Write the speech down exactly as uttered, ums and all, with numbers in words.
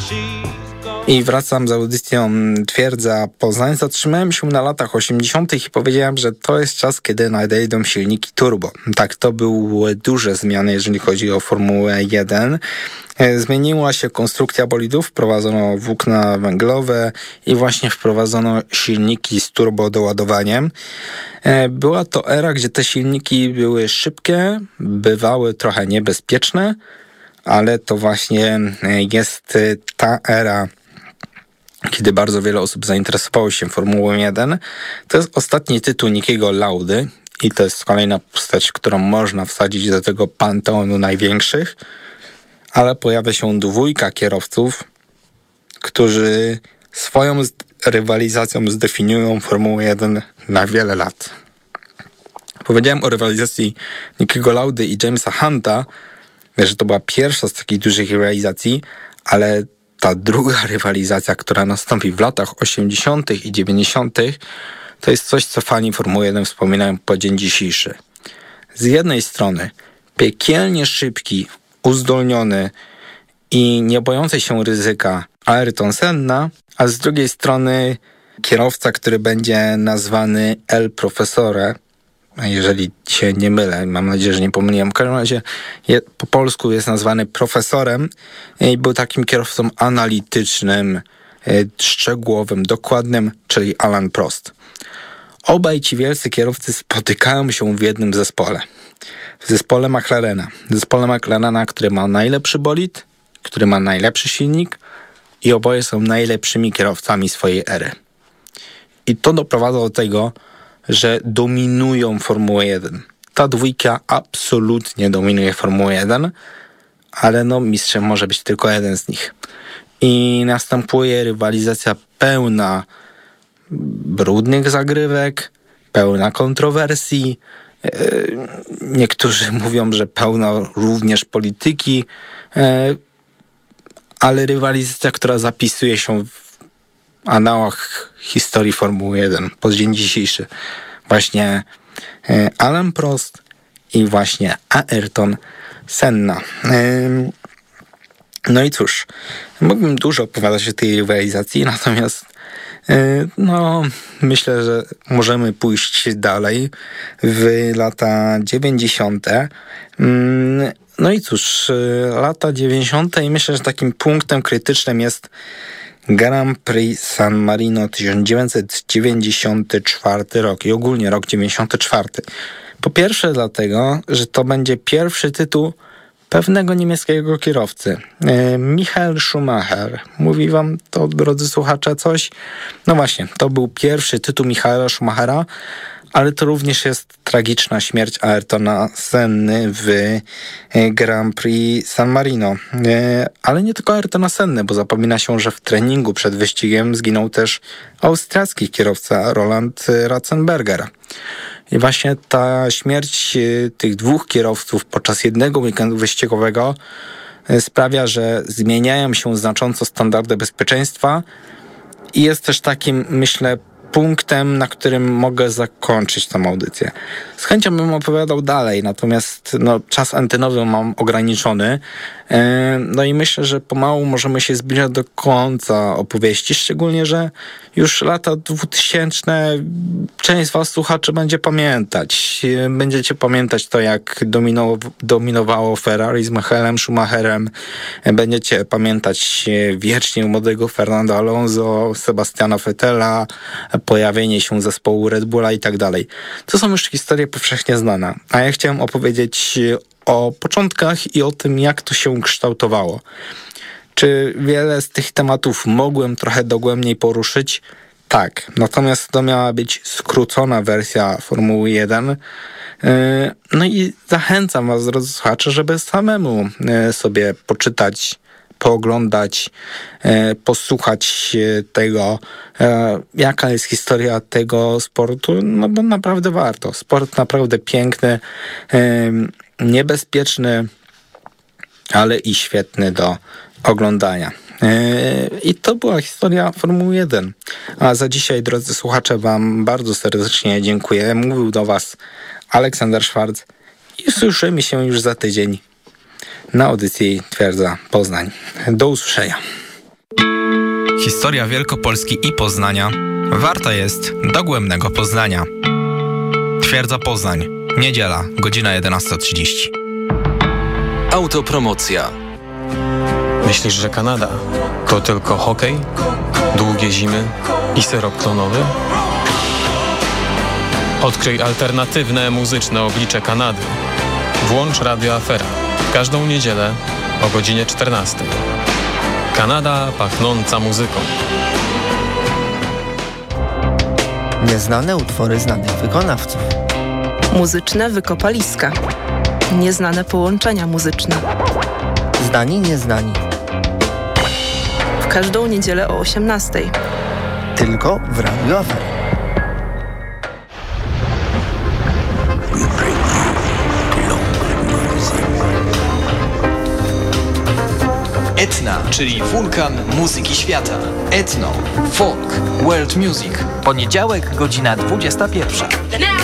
I wracam z audycją Twierdza Poznań. Zatrzymałem się na latach osiemdziesiątych i powiedziałem, że to jest czas, kiedy nadejdą silniki turbo. Tak, to były duże zmiany, jeżeli chodzi o Formułę jeden. Zmieniła się konstrukcja bolidów, wprowadzono włókna węglowe i właśnie wprowadzono silniki z turbodoładowaniem. Była to era, gdzie te silniki były szybkie, bywały trochę niebezpieczne, ale to właśnie jest ta era, kiedy bardzo wiele osób zainteresowało się Formułą jeden. To jest ostatni tytuł Nickiego Laudy i to jest kolejna postać, którą można wsadzić do tego panteonu największych, ale pojawia się dwójka kierowców, którzy swoją rywalizacją zdefiniują Formułę jeden na wiele lat. Powiedziałem o rywalizacji Nickiego Laudy i Jamesa Hunta, że to była pierwsza z takich dużych rywalizacji, ale ta druga rywalizacja, która nastąpi w latach osiemdziesiątych i dziewięćdziesiątych, to jest coś, co fani Formuły jeden wspominają po dzień dzisiejszy. Z jednej strony piekielnie szybki, uzdolniony i nie bojący się ryzyka Ayrton Senna, a z drugiej strony kierowca, który będzie nazwany El Profesore, jeżeli się nie mylę, mam nadzieję, że nie pomyliłem. W każdym razie je, po polsku jest nazwany profesorem i był takim kierowcą analitycznym, szczegółowym, dokładnym, czyli Alain Prost. Obaj ci wielcy kierowcy spotykają się w jednym zespole. W zespole McLarena. W zespole McLarena, który ma najlepszy bolid, który ma najlepszy silnik i oboje są najlepszymi kierowcami swojej ery. I to doprowadza do tego, że dominują Formułę jeden. Ta dwójka absolutnie dominuje Formułę jeden, ale no mistrzem może być tylko jeden z nich. I następuje rywalizacja pełna brudnych zagrywek, pełna kontrowersji. Niektórzy mówią, że pełna również polityki, ale rywalizacja, która zapisuje się w anałach historii Formuły jeden po dzień dzisiejszy. Właśnie Alain Prost i właśnie Ayrton Senna. No i cóż, mógłbym dużo opowiadać o tej rywalizacji, natomiast no, myślę, że możemy pójść dalej w lata dziewięćdziesiąte. No i cóż, lata dziewięćdziesiąte i myślę, że takim punktem krytycznym jest Grand Prix San Marino tysiąc dziewięćset dziewięćdziesiąty czwarty rok i ogólnie rok dziewięćdziesiąty czwarty. Po pierwsze dlatego, że to będzie pierwszy tytuł pewnego niemieckiego kierowcy. E, Michael Schumacher. Mówi wam to, drodzy słuchacze, coś? No właśnie, to był pierwszy tytuł Michaela Schumachera, ale to również jest tragiczna śmierć Ayrtona Senny w Grand Prix San Marino. Ale nie tylko Ayrtona Senny, bo zapomina się, że w treningu przed wyścigiem zginął też austriacki kierowca Roland Ratzenberger. I właśnie ta śmierć tych dwóch kierowców podczas jednego weekendu wyścigowego sprawia, że zmieniają się znacząco standardy bezpieczeństwa i jest też takim, myślę, punktem, na którym mogę zakończyć tę audycję. Z chęcią bym opowiadał dalej, natomiast no, czas antenowy mam ograniczony. Yy, no i myślę, że pomału możemy się zbliżać do końca opowieści, szczególnie, że już lata dwutysięczne część z was słuchaczy będzie pamiętać. Yy, będziecie pamiętać to, jak dominow- dominowało Ferrari z Michaelem Schumacherem. Yy, będziecie pamiętać wiecznie młodego Fernando Alonso, Sebastiana Vettela, pojawienie się zespołu Red Bulla i tak dalej. To są już historie powszechnie znane. A ja chciałem opowiedzieć o początkach i o tym, jak to się kształtowało. Czy wiele z tych tematów mogłem trochę dogłębniej poruszyć? Tak. Natomiast to miała być skrócona wersja Formuły jeden. No i zachęcam was, drodzy słuchacze, żeby samemu sobie poczytać, pooglądać, e, posłuchać tego, e, jaka jest historia tego sportu, no bo naprawdę warto. Sport naprawdę piękny, e, niebezpieczny, ale i świetny do oglądania. E, I to była historia Formuły jeden. A za dzisiaj, drodzy słuchacze, wam bardzo serdecznie dziękuję. Mówił do was Aleksander Szwarc i słyszymy się już za tydzień na audycji Twierdza Poznań. Do usłyszenia. Historia Wielkopolski i Poznania warta jest dogłębnego poznania. Twierdza Poznań, niedziela, godzina jedenasta trzydzieści. Autopromocja. Myślisz, że Kanada to tylko hokej, długie zimy i syrop klonowy? Odkryj alternatywne muzyczne oblicze Kanady. Włącz Radio Afera w każdą niedzielę o godzinie czternastej. Kanada pachnąca muzyką. Nieznane utwory znanych wykonawców. Muzyczne wykopaliska. Nieznane połączenia muzyczne. Znani, nieznani. W każdą niedzielę o osiemnastej. Tylko w Radio Afera. Etna, czyli wulkan muzyki świata. Etno, folk, world music. Poniedziałek, godzina dwudziesta pierwsza.